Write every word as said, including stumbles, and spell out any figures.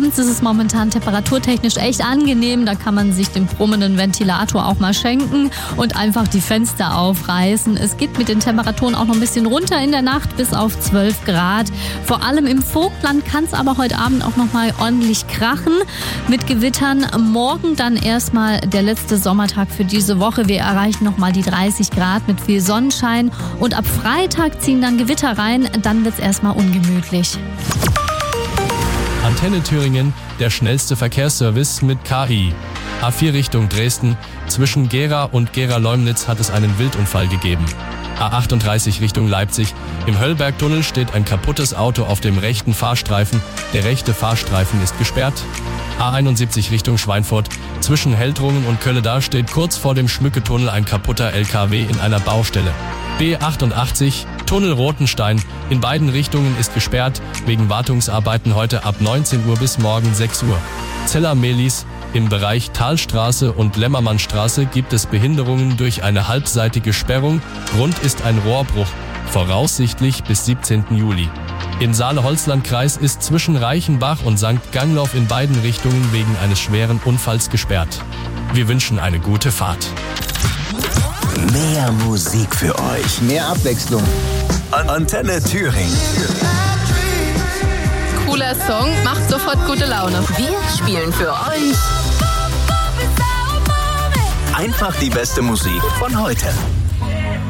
abends ist es momentan temperaturtechnisch echt angenehm. Da kann man sich den brummenden Ventilator auch mal schenken und einfach die Fenster aufreißen. Es geht mit den Temperaturen auch noch ein bisschen runter in der Nacht bis auf zwölf Grad. Vor allem im Vogtland kann es aber heute Abend auch noch mal ordentlich krachen mit Gewittern. Morgen dann erstmal der letzte Sommertag für diese Woche. Wir erreichen noch mal die dreißig Grad mit viel Sonnenschein. Und ab Freitag ziehen dann Gewitter rein. Dann wird es erstmal ungemütlich. Antenne Thüringen, der schnellste Verkehrsservice mit K I. A vier Richtung Dresden. Zwischen Gera und Gera-Leumnitz hat es einen Wildunfall gegeben. A achtunddreißig Richtung Leipzig. Im Höllbergtunnel steht ein kaputtes Auto auf dem rechten Fahrstreifen. Der rechte Fahrstreifen ist gesperrt. A einundsiebzig Richtung Schweinfurt. Zwischen Heldrungen und Kölle-Dar steht kurz vor dem Schmücketunnel ein kaputter L K W in einer Baustelle. B achtundachtzig, Tunnel Rotenstein. In beiden Richtungen ist gesperrt, wegen Wartungsarbeiten heute ab neunzehn Uhr bis morgen sechs Uhr. Zeller-Mehlis. Im Bereich Talstraße und Lämmermannstraße gibt es Behinderungen durch eine halbseitige Sperrung. Grund ist ein Rohrbruch, voraussichtlich bis siebzehnten Juli. Im Saale-Holzland-Kreis ist zwischen Reichenbach und Sankt Gangloff in beiden Richtungen wegen eines schweren Unfalls gesperrt. Wir wünschen eine gute Fahrt. Mehr Musik für euch. Mehr Abwechslung. Antenne Thüringen. Cooler Song, macht sofort gute Laune. Wir spielen für euch Einfach die beste Musik von heute.